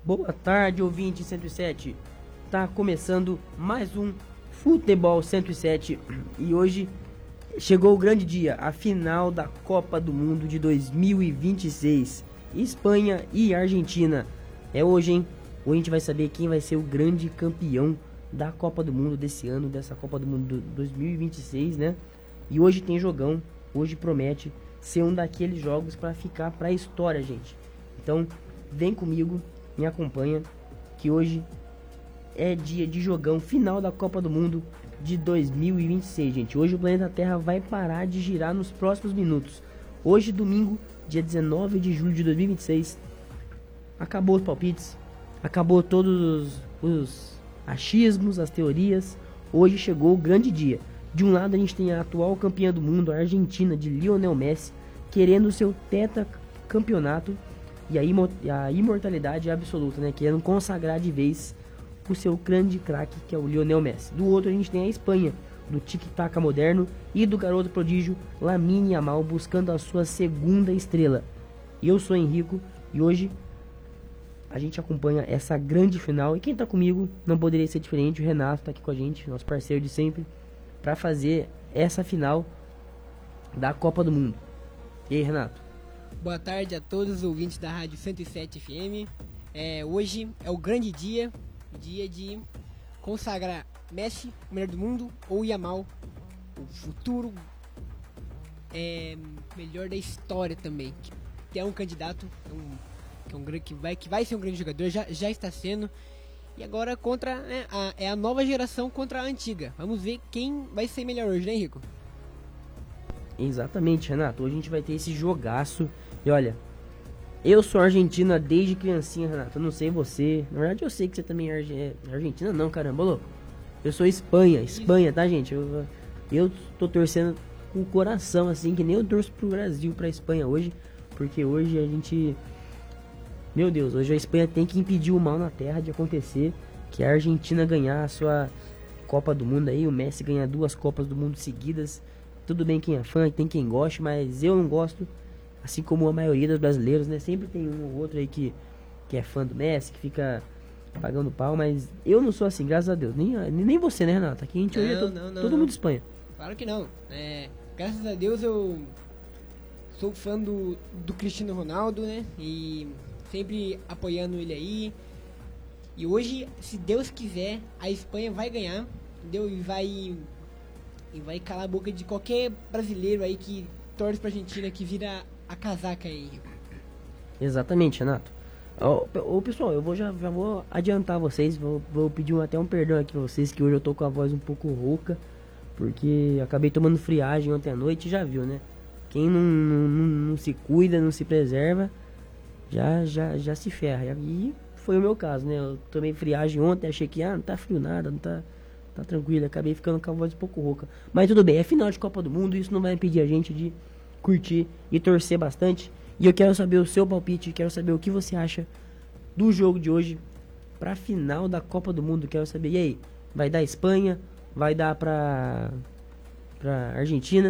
Boa tarde, ouvinte 107. Tá começando mais um Futebol 107 e hoje chegou o grande dia, a final da Copa do Mundo de 2026, Espanha e Argentina. É hoje, hein? Hoje a gente vai saber quem vai ser o grande campeão da Copa do Mundo desse ano, dessa Copa do Mundo 2026, né? E hoje tem jogão, hoje promete ser um daqueles jogos para ficar para a história, gente. Então, vem comigo, me acompanha, que hoje é dia de jogão, final da Copa do Mundo de 2026, gente. Hoje o planeta Terra vai parar de girar nos próximos minutos. Hoje, domingo, dia 19 de julho de 2026, acabou os palpites, acabou todos os achismos, as teorias. Hoje chegou o grande dia. De um lado a gente tem a atual campeã do mundo, a Argentina, de Lionel Messi, querendo o seu tetracampeonato e a imortalidade absoluta, né? Querendo consagrar de vez o seu grande craque, que é o Lionel Messi. Do outro a gente tem a Espanha, do tic-tac moderno e do garoto prodígio Lamine Yamal, buscando a sua segunda estrela. Eu sou Henrico e hoje a gente acompanha essa grande final. E quem tá comigo não poderia ser diferente, o Renato tá aqui com a gente, nosso parceiro de sempre, para fazer essa final da Copa do Mundo. E aí, Renato? Boa tarde a todos os ouvintes da Rádio 107 FM. Hoje é o grande dia de consagrar Messi, o melhor do mundo, ou Yamal, o futuro melhor da história também, que é um candidato, que vai ser um grande jogador, já está sendo. E agora contra a nova geração contra a antiga. Vamos ver quem vai ser melhor hoje, né, Henrico? Exatamente, Renato. Hoje a gente vai ter esse jogaço. E olha, eu sou argentina desde criancinha, Renato. Eu não sei você. Na verdade eu sei que você também é argentina, não, caramba, louco. Eu sou Espanha, tá, gente? Eu tô torcendo com o coração, assim, que nem eu torço pro Brasil, pra Espanha hoje. Porque hoje a gente... Meu Deus, hoje a Espanha tem que impedir o mal na terra de acontecer, que a Argentina ganhar a sua Copa do Mundo aí, o Messi ganhar 2 Copas do Mundo seguidas. Tudo bem quem é fã, tem quem goste, mas eu não gosto, assim como a maioria dos brasileiros, né? Sempre tem um ou outro aí que é fã do Messi, que fica pagando pau, mas eu não sou assim, graças a Deus. Nem você, né, Renato? Aqui a gente olha todo mundo de Espanha. Claro que não. Graças a Deus eu sou fã do Cristiano Ronaldo, né? E sempre apoiando ele aí. E hoje, se Deus quiser, a Espanha vai ganhar, entendeu? E vai calar a boca de qualquer brasileiro aí que torce pra Argentina, que vira a casaca aí. Exatamente, Renato. Ô pessoal, eu já vou adiantar vocês, vou pedir até um perdão aqui pra vocês, que hoje eu tô com a voz um pouco rouca, porque acabei tomando friagem ontem à noite, já viu, né? Quem não se cuida, não se preserva, já se ferra. E foi o meu caso, né? Eu tomei friagem ontem, achei que não tá frio nada, não tá tranquilo. Acabei ficando com a voz um pouco rouca. Mas tudo bem, é final de Copa do Mundo, isso não vai impedir a gente de curtir e torcer bastante. E eu quero saber o seu palpite, quero saber o que você acha do jogo de hoje pra final da Copa do Mundo. Quero saber, e aí, vai dar Espanha? Vai dar pra Argentina?